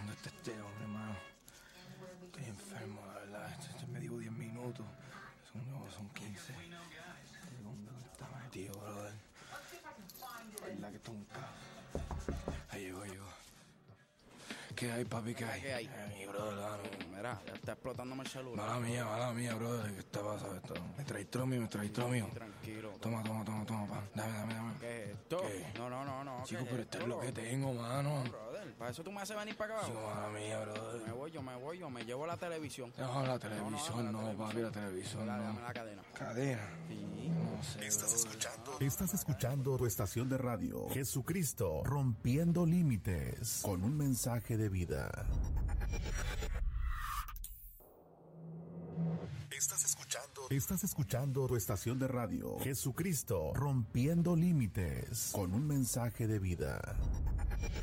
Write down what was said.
¿Dónde está este hombre, hermano? Estoy enfermo, la verdad. Este me dijo 10 minutos. Son 15. ¿Dónde está metido, brother? La verdad que esto es un caos. Ahí llegó. ¿Qué hay, papi? ¿Qué hay? ¿Qué hay? Ay, brother, Mira, ya está explotándome el celular. Mala mía, brother. ¿Qué está pasando esto? Me traíste lo mío. Tranquilo. Toma, pan. Dame. ¿Qué es esto? ¿Qué? No. Chico, pero esto es lo que tengo, mano. Brother, ¿para eso tú me haces venir para acá? Chico, mala mía, brother. Me voy, yo me llevo la televisión. No, la televisión no, papi, la televisión no. Dame la cadena. ¿Cadena? Sí. No sé, Estás escuchando tu estación de radio, Jesucristo, rompiendo límites, con un mensaje de vida. Estás escuchando tu estación de radio, Jesucristo, rompiendo límites, con un mensaje de vida.